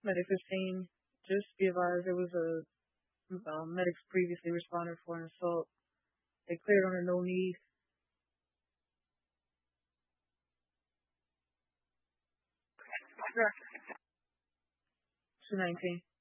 Medic 15, just be advised there was a medics previously responded for an assault. They cleared on a no need. Sure. 219.